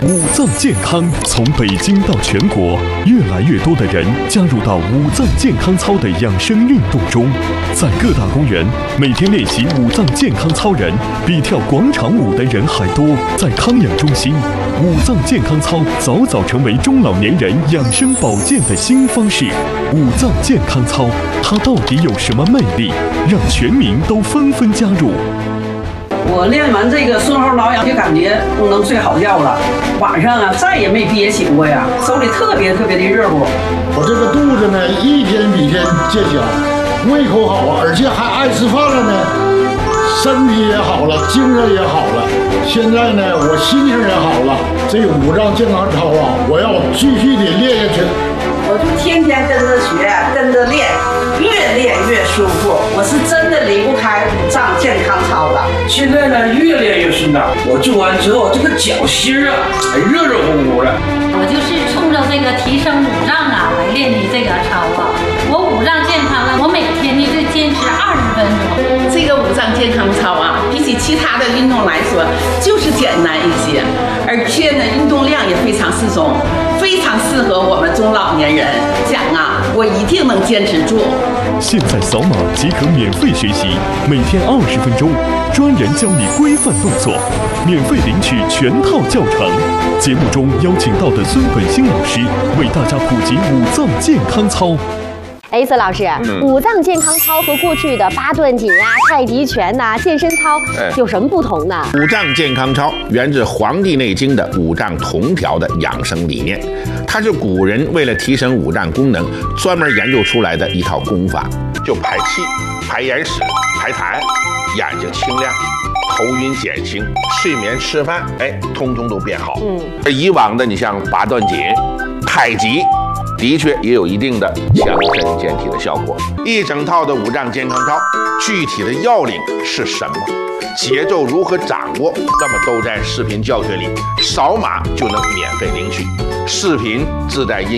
五脏健康从北京到全国，越来越多的人加入到五脏健康操的养生运动中。在各大公园，每天练习五脏健康操人比跳广场舞的人还多。在康养中心，五脏健康操早早成为中老年人养生保健的新方式。五脏健康操，它到底有什么魅力，让全民都纷纷加入？ 我练完这个顺后挠痒，就感觉能睡好觉了。晚上啊，再也没憋醒过呀，手里特别的热乎。 我这个肚子呢，一天比一天见小，胃口好啊，而且还爱吃饭了呢，身体也好了，精神也好了。现在呢，我心情也好了。这五脏健康操啊，我要继续的练下去。 我就天天跟着学，跟着练，越练越舒服。我是真的离不开五脏健康操的。 现在呢，越练越顺当。我做完之后，这个脚心啊，还热乎乎的。 我就是冲着这个提升五脏啊来练的这个操啊。我五脏健康了，我每天呢就坚持20分钟。 这个五脏健康操啊，比起其他的运动来说，就是简单一些，而且呢，运动量也非常适中。非常适合我们中老年人，讲啊，我一定能坚持住。 现在扫码即可免费学习，每天20分钟，专人教你规范动作，免费领取全套教程。节目中邀请到的孙本兴老师为大家普及五脏健康操。 孙老师，五脏健康操和过去的八段锦啊、太极拳呐、健身操有什么不同呢？ 五脏健康操源自《黄帝内经》的五脏同调的养生理念，它是古人为了提升五脏功能专门研究出来的一套功法，就排气、排眼屎、排痰，眼睛清亮，头晕减轻，睡眠吃饭，通通都变好。而以往的你像八段锦、太极，的确也有一定的强身健体的效果。一整套的五脏健康操，具体的要领是什么？节奏如何掌握？那么都在视频教学里，扫码就能免费领取。视频自带音